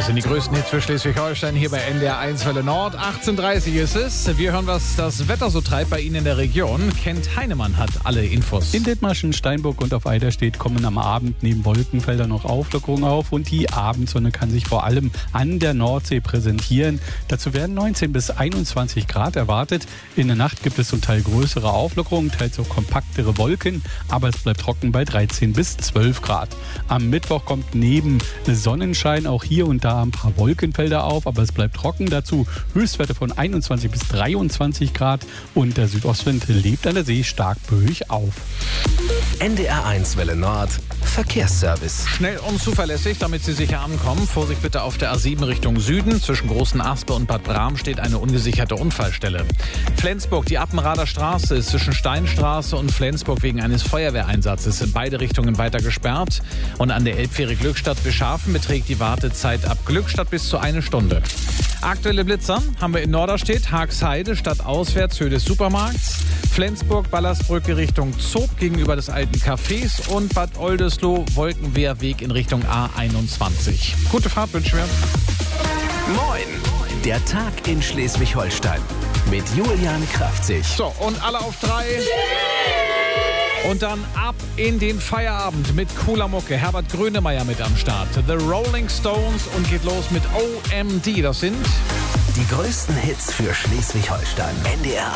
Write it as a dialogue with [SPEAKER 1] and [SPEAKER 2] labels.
[SPEAKER 1] sind die größten Hits für Schleswig-Holstein hier bei NDR 1 Welle Nord. 18:30 ist es. Wir hören, was das Wetter so treibt bei Ihnen in der Region. Kent Heinemann hat alle Infos.
[SPEAKER 2] In Dithmarschen, Steinburg und auf Eiderstedt kommen am Abend neben Wolkenfeldern noch Auflockerungen auf und die Abendsonne kann sich vor allem an der Nordsee präsentieren. Dazu werden 19 bis 21 Grad erwartet. In der Nacht gibt es zum Teil größere Auflockerungen, teils auch kompaktere Wolken, aber es bleibt trocken bei 13 bis 12 Grad. Am Mittwoch kommt neben Sonnenschein auch hier und da ein paar Wolkenfelder auf, aber es bleibt trocken. Dazu Höchstwerte von 21 bis 23 Grad und der Südostwind lebt an der See stark böig auf.
[SPEAKER 3] NDR 1 Welle Nord Verkehrsservice.
[SPEAKER 1] Schnell und zuverlässig, damit Sie sicher ankommen. Vorsicht bitte auf der A7 Richtung Süden. Zwischen Großen Aspe und Bad Bram steht eine ungesicherte Unfallstelle. Flensburg, die Appenrader Straße ist zwischen Steinstraße und Flensburg wegen eines Feuerwehreinsatzes in beide Richtungen weiter gesperrt. Und an der Elbfähre Glückstadt-Bischhafen beträgt die Wartezeit ab Glückstadt bis zu 1 Stunde. Aktuelle Blitzer haben wir in Norderstedt, Haagsheide, stadtauswärts, Höhe des Supermarkts, Flensburg, Ballastbrücke Richtung Zob gegenüber des alten Cafés und Bad Oldesloe, Wolkenwehrweg in Richtung A21. Gute Fahrt wünschen wir.
[SPEAKER 3] Moin! Der Tag in Schleswig-Holstein mit Julian Kraftzig.
[SPEAKER 1] So, und alle auf 3. Und dann ab in den Feierabend mit cooler Mucke. Herbert Grönemeyer mit am Start. The Rolling Stones und geht los mit OMD. Das sind
[SPEAKER 3] die größten Hits für Schleswig-Holstein. NDR